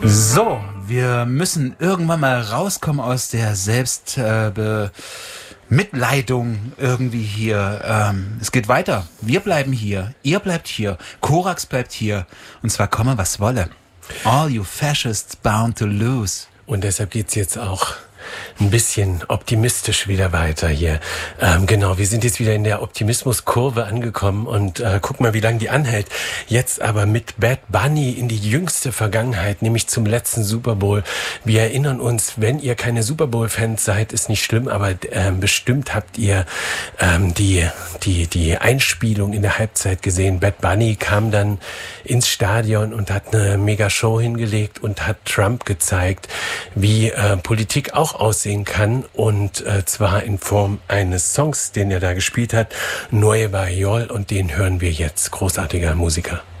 So, wir müssen irgendwann mal rauskommen aus der Mitleidung irgendwie hier. Es geht weiter. Wir bleiben hier. Ihr bleibt hier. Korax bleibt hier. Und zwar komme, was wolle. All you fascists bound to lose. Und deshalb geht's jetzt auch ein bisschen optimistisch wieder weiter hier. Genau, wir sind jetzt wieder in der Optimismuskurve angekommen und guck mal, wie lange die anhält. Jetzt aber mit Bad Bunny in die jüngste Vergangenheit, nämlich zum letzten Super Bowl. Wir erinnern uns, wenn ihr keine Super Bowl-Fans seid, ist nicht schlimm, aber bestimmt habt ihr die Einspielung in der Halbzeit gesehen. Bad Bunny kam dann ins Stadion und hat eine mega Show hingelegt und hat Trump gezeigt, wie Politik auch aussehen kann, und zwar in Form eines Songs, den er da gespielt hat, Nueva York, und den hören wir jetzt. Großartiger Musiker.